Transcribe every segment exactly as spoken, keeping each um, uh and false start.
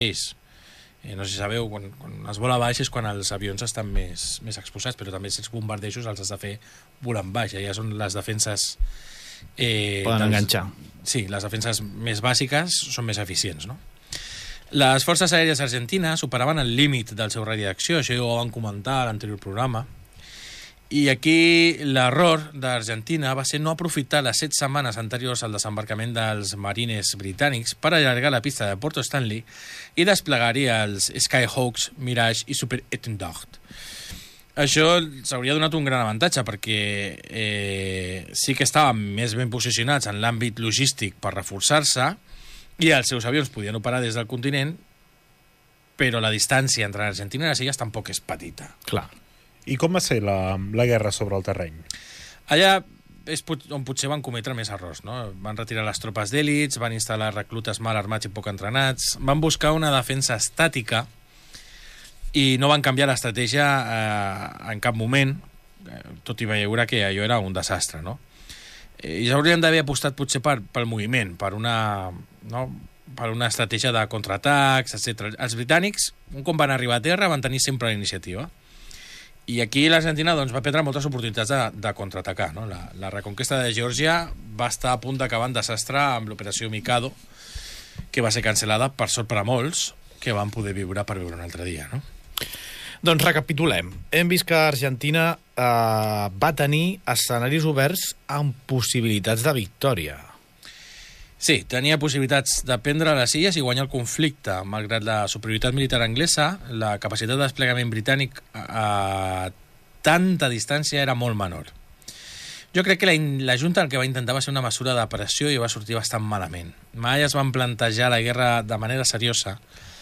és. Eh, no sé si sabeu, quan, quan es vola baix és quan els avions estan més, més exposats, però també si els bombardejos els has de fer volant baix. Ja són les defenses... Eh, Poden dels, enganxar. Sí, les defenses més bàsiques són més eficients, no? Les forces aèries argentines superaven el límit del seu radi d'acció, això ja ho van comentar a l'anterior programa, i aquí l'error d'Argentina va ser no aprofitar les set setmanes anteriors al desembarcament dels marines britànics per allargar la pista de Porto Stanley i desplegar-hi els Skyhawks, Mirage i Super Étendard. Això s'hauria donat un gran avantatge perquè eh, sí que estaven més ben posicionats en l'àmbit logístic per reforçar-se i els seus avions podien operar des del continent, però la distància entre Argentina i les illes tampoc és petita. Clar. I com va ser la, la guerra sobre el terreny? Allà és pot, on potser van cometre més errors, no? Van retirar les tropes d'èlits, van instal·lar reclutes mal armats i poc entrenats, van buscar una defensa estàtica i no van canviar l'estratègia eh, en cap moment, tot i veure que allò era un desastre, no? I ja haurien d'haver apostat potser per, pel moviment, per una, no? per una estratègia de contraatacs, etcètera. Els britànics, un cop van arribar a terra, van tenir sempre la iniciativa. I aquí l'Argentina doncs, va perdre moltes oportunitats de, de contraatacar. No? La, la reconquesta de Geòrgia va estar a punt d'acabar en desastre amb l'operació Mikado, que va ser cancel·lada, per sort per a molts, que van poder viure per viure un altre dia. No? Doncs recapitulem. Hem vist que Argentina eh, va tenir escenaris oberts amb possibilitats de victòria. Sí, tenia possibilitats de prendre les illes i guanyar el conflicte. Malgrat la superioritat militar anglesa, la capacitat de desplegament britànic a tanta distància era molt menor. Jo crec que la, la Junta el que va intentar va ser una mesura de pressió i va sortir bastant malament. Mai es van plantejar la guerra de manera seriosa,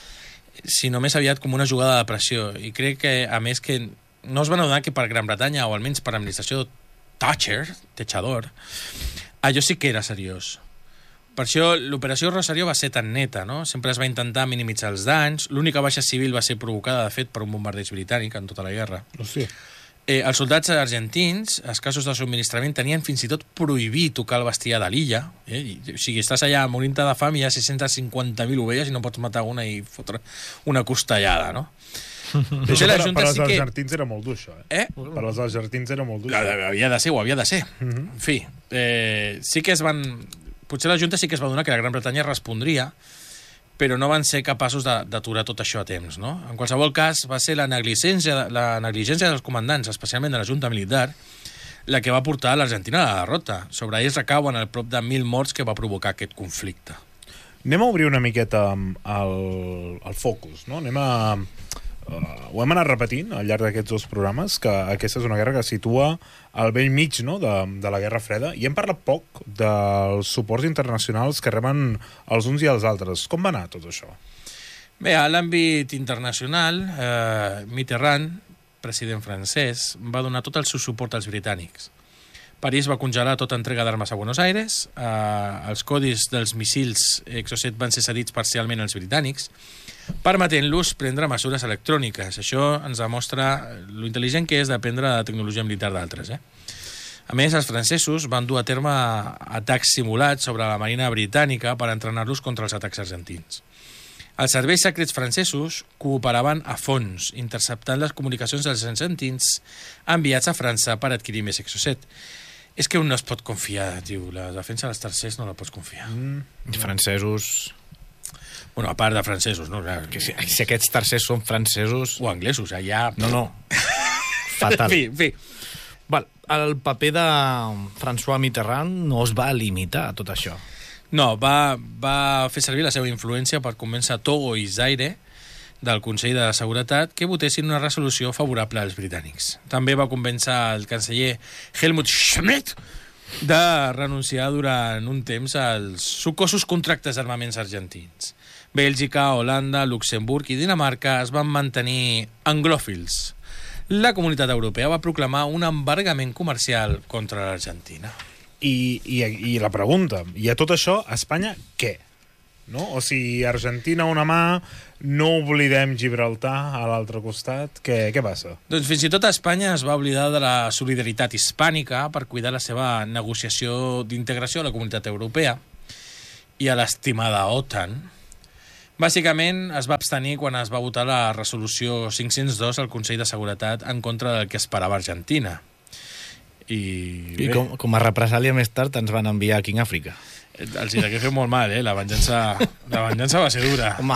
sinó més aviat com una jugada de pressió. I crec que, a més, que no es van adonar que per Gran Bretanya, o almenys per l'administració Thatcher, Techador, allò sí que era seriós. Per això l'operació Rosario va ser tan neta, no? Sempre es va intentar minimitzar els danys. L'única baixa civil va ser provocada, de fet, per un bombardeig britànic en tota la guerra. Hòstia. Eh, els soldats argentins, escassos de subministrament, tenien fins i tot prohibit tocar el bestiar de l'illa. Eh? I, o sigui, estàs allà morint-te de fam i hi ha sis-centes cinquanta mil ovelles i no pots matar una i fotre una costellada, no? Això per, per als sí que... argentins era molt dur, això. Eh? Eh? Per als argentins era molt dur. Havia de ser, ho havia de ser. Uh -huh. En fi, eh, sí que es van... Potser la Junta sí que es va donar que la Gran Bretanya respondria, però no van ser capaços d'aturar tot això a temps, no? En qualsevol cas, va ser la negligència, la negligència dels comandants, especialment de la Junta Militar, la que va portar a l'Argentina a la derrota. Sobre ells recauen el prop de mil morts que va provocar aquest conflicte. Anem a obrir una miqueta el, el focus, no? Anem a... Uh, ho hem anat repetint al llarg d'aquests dos programes, que aquesta és una guerra que situa al vell mig, no?, de, de la Guerra Freda, i hem parlat poc dels suports internacionals que reben els uns i els altres. Com va anar tot això? Bé, a l'àmbit internacional, eh, Mitterrand, president francès, va donar tot el seu suport als britànics. París va congelar tota entrega d'armes a Buenos Aires, eh, els codis dels missils Exocet van ser cedits parcialment als britànics, permetent-los prendre mesures electròniques. Això ens demostra lo intel·ligent que és d'aprendre de tecnologia militar d'altres. Eh? A més, els francesos van dur a terme atacs simulats sobre la marina britànica per entrenar-los contra els atacs argentins. Els serveis secrets francesos cooperaven a fons, interceptant les comunicacions dels argentins enviats a França per adquirir més Exocet. És que un no es pot confiar, tio. La defensa dels tercers no la pots confiar. Mm. Francesos... Bueno, a part de francesos, no? Que si, si aquests tercers són francesos... O anglesos, allà... No, no. Fatal. En fi, en fi. Val, el paper de François Mitterrand no es va limitar a tot això. No, va, va fer servir la seva influència per convèncer Togo i Zaire del Consell de Seguretat que votessin una resolució favorable als britànics. També va convèncer el canceller Helmut Schmidt de renunciar durant un temps als sucosos contractes d'armaments argentins. Bèlgica, Holanda, Luxemburg i Dinamarca es van mantenir anglòfils. La comunitat europea va proclamar un embargament comercial contra l'Argentina. I, i, I la pregunta, i a tot això, a Espanya, què? No? O sigui, Argentina una mà, no oblidem Gibraltar a l'altre costat, què, què passa? Doncs fins i tot Espanya es va oblidar de la solidaritat hispànica per cuidar la seva negociació d'integració a la comunitat europea i a l'estimada OTAN. Bàsicament, es va abstenir quan es va votar la resolució cinc-cents dos al Consell de Seguretat en contra del que esperava Argentina. I, I com, com a represàlia més tard ens van enviar a King Africa. Els hi degué fer molt mal, eh? La venjança, la venjança va ser dura. Home,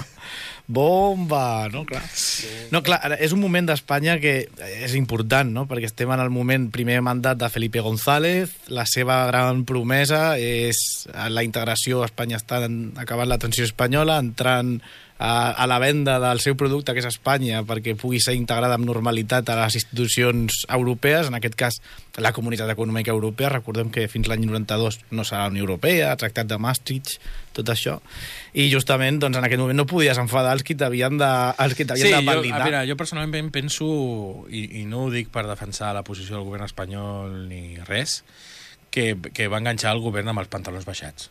bomba, no? Clar. No, clar, és un moment d'Espanya que és important, no? Perquè estem en el moment, primer mandat de Felipe González, la seva gran promesa és la integració, Espanya està acabant la transició espanyola, entrant a, a la venda del seu producte, que és Espanya, perquè pugui ser integrada amb normalitat a les institucions europees, en aquest cas la Comunitat Econòmica Europea. Recordem que fins l'any noranta-dos no serà la Unió Europea, el Tractat de Maastricht, tot això, i justament doncs, en aquest moment no podies enfadar els que t'havien de, els que t'havien sí, de validar. Jo, a veure, jo personalment penso, i, i no ho dic per defensar la posició del govern espanyol ni res, que, que va enganxar el govern amb els pantalons baixats.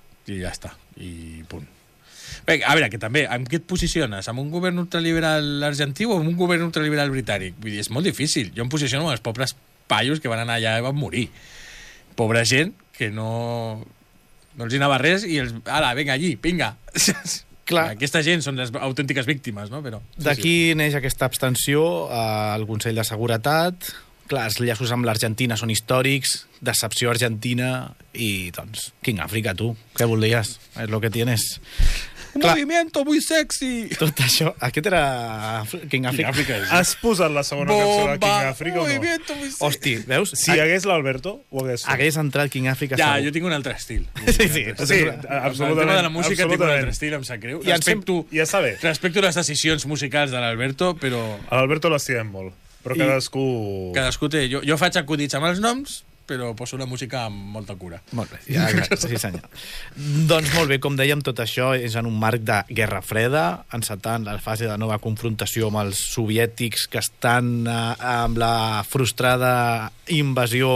I ja està, i punt. Bé, a veure, que també, amb què et posiciones? Amb un govern ultraliberal argentí o amb un govern ultraliberal britànic? Vull dir, és molt difícil. Jo em posiciono amb els pobres paios que van anar allà i van morir. Pobra gent que no... no els hi anava res i els... Ala, vinga, allí, vinga. Clar. Aquesta gent són les autèntiques víctimes, no? Però... D'aquí sí, sí. neix aquesta abstenció al Consell de Seguretat. Clar, els llaços amb l'Argentina són històrics, decepció argentina i, doncs, King Africa, tu, què volies? És el que tienes. Un Clar, movimiento muy sexy. Tot això, aquest era King Africa. King Africa és... Has posat la segona Bomba, cançó de King Africa o no? Hosti, veus? Si hi hagués l'Alberto, ho hagués fet. Hagués entrat King Africa ja, segur. jo tinc un altre estil. Sí, sí, sí, absolutament. El tema de la música tinc un altre estil, em sap greu. I respecto, ja està bé. Respecto les decisions musicals de l'Alberto, però... A l'Alberto l'estimem molt, però I cadascú... Cadascú té... Jo, jo faig acudits amb els noms, però poso la música amb molta cura. Molt bé, ja, sí senyor. Doncs molt bé, com dèiem, tot això és en un marc de Guerra Freda, encetant la fase de nova confrontació amb els soviètics que estan eh, amb la frustrada invasió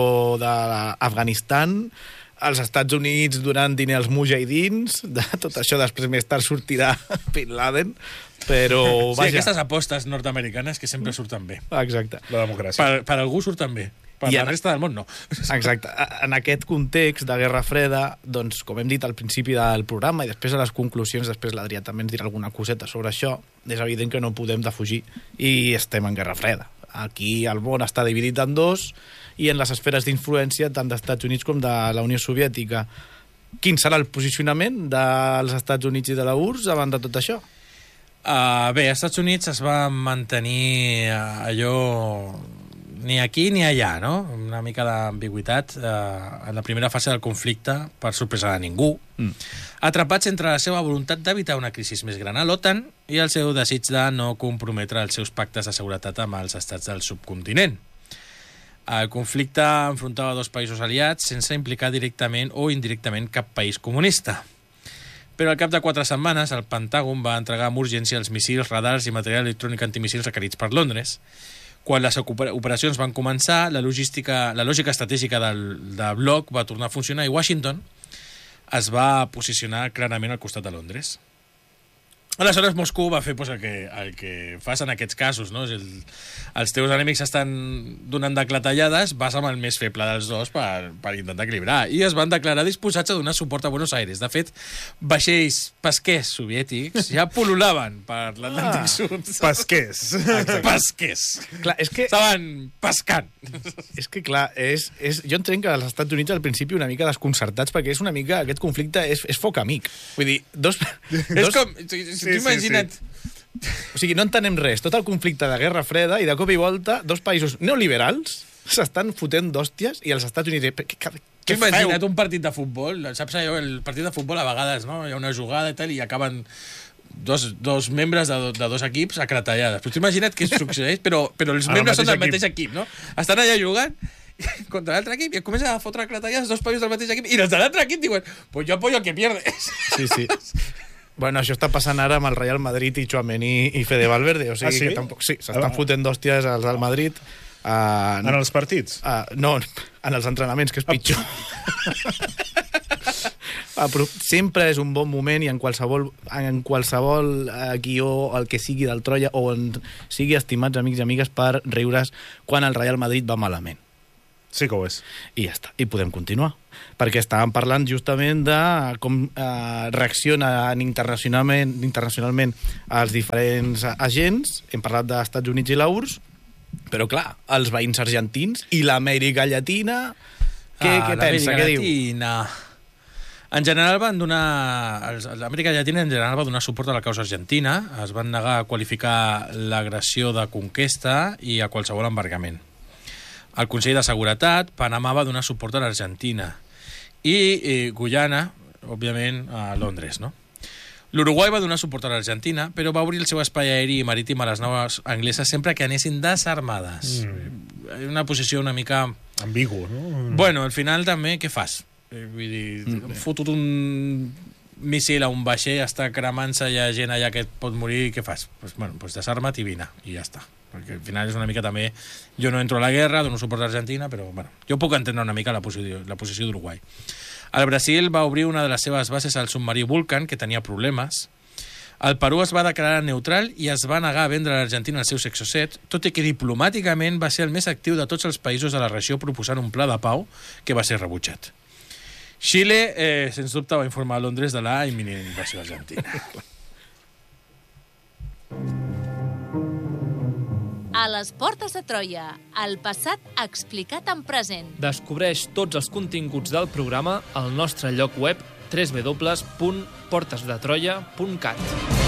d'Afganistan, els Estats Units donant diner als mujahidins, de tot això després més tard sortirà Bin Laden, però... Sí, vaja. Aquestes apostes nord-americanes que sempre surten bé. Exacte. La democràcia. Per, per algú surten bé. Per I la resta del món, no. Exacte. En aquest context de Guerra Freda, doncs, com hem dit al principi del programa i després a les conclusions, després l'Adrià també ens dirà alguna coseta sobre això, és evident que no podem defugir i estem en Guerra Freda. Aquí el món està dividit en dos i en les esferes d'influència tant dels Estats Units com de la Unió Soviètica. Quin serà el posicionament dels Estats Units i de la U R S S davant de tot això? Uh, bé, als Estats Units es va mantenir allò... ni aquí ni allà, no? Una mica d'ambigüitat eh, en la primera fase del conflicte, per sorpresa de ningú. Mm. Atrapats entre la seva voluntat d'evitar una crisi més gran a l'OTAN i el seu desig de no comprometre els seus pactes de seguretat amb els estats del subcontinent. El conflicte enfrontava dos països aliats sense implicar directament o indirectament cap país comunista. Però al cap de quatre setmanes, el Pentàgon va entregar amb urgència els missils, radars i material electrònic antimissils requerits per Londres. Quan les operacions van començar, la, logística, la lògica estratègica del, del bloc va tornar a funcionar i Washington es va posicionar clarament al costat de Londres. Aleshores, Moscou va fer pues, el, que, el que fas en aquests casos, no? El, els teus enemics estan donant declatallades, vas amb el més feble dels dos per, per intentar equilibrar. I es van declarar disposats a donar suport a Buenos Aires. De fet, vaixells pesquers soviètics ja pol·lulaven per l'Atlàntic ah, Sud. Pesquers. Pesquers. Clar, és que... Estaven pescant. És que, clar, és, és, jo entenc que als Estats Units al principi una mica desconcertats, perquè és una mica... Aquest conflicte és, és foc amic. Vull dir, dos... És dos... com... Sí, t'ho imagina't... Sí. O sigui, no entenem res. Tot el conflicte de Guerra Freda i de cop i volta dos països neoliberals s'estan fotent d'hòsties i els Estats Units... Què, què, què imagina't feu? un partit de futbol, saps allò? El partit de futbol a vegades, no? Hi ha una jugada i tal i acaben dos, dos membres de, de dos equips a cratallades. Però t'ho imagina't què succeeix, però, però els membres són del equip. mateix equip, no? Estan allà jugant contra l'altre equip i comencen a fotre clatallades dos països del mateix equip i els de l'altre equip diuen pues yo apoyo al que pierde. Sí, sí. Bueno, això està passant ara amb el Real Madrid i Tchouaméni i Fede Valverde, o sigui ah, sí? que tampoc... Sí, s'estan ah, fotent d'hòsties als del Madrid. Uh, en els partits? Uh, no, en els entrenaments, que és pitjor. Ah, però sempre és un bon moment i en qualsevol, en qualsevol uh, guió, el que sigui del Troia, o en sigui estimats amics i amigues per riure's quan el Real Madrid va malament. Sí que ho és. I ja està, i podem continuar. Perquè estàvem parlant justament de com eh, reaccionen internacionalment, internacionalment els diferents agents. Hem parlat dels Estats Units i la U R S S, però clar, els veïns argentins i l'Amèrica Llatina, què, ah, què pensa, què diu? Llatina. En general van donar... L'Amèrica Llatina en general va donar suport a la causa argentina, es van negar a qualificar l'agressió de conquesta i a qualsevol embargament. Al Consell de Seguretat, Panamà va donar suport a l'Argentina i eh, Guyana, òbviament, a Londres, no? L'Uruguai va donar suport a l'Argentina, però va obrir el seu espai aeri i marítim a les naus angleses sempre que anessin desarmades. Mm. Una posició una mica... Ambigu, no? Bueno, al final també, què fas? Eh, vull dir, mm. fotut un míssil a un vaixell, està cremant-se, hi ha gent allà que et pot morir, què fas? Pues, bueno, pues desarma't i vine, i ja està. Perquè al final és una mica també... Jo no entro a la guerra, dono suport a Argentina, però bueno, jo puc entendre una mica la posició, la posició d'Uruguai. El Brasil va obrir una de les seves bases al submarí Vulcan, que tenia problemes. El Perú es va declarar neutral i es va negar a vendre a l'Argentina el seu Exocet, tot i que diplomàticament va ser el més actiu de tots els països de la regió proposant un pla de pau que va ser rebutjat. Xile, eh, sens dubte, va informar a Londres de la imminent invasió argentina. A les portes de Troia, el passat explicat en present. Descobreix tots els continguts del programa al nostre lloc web w w w punt portes de troia punt cat.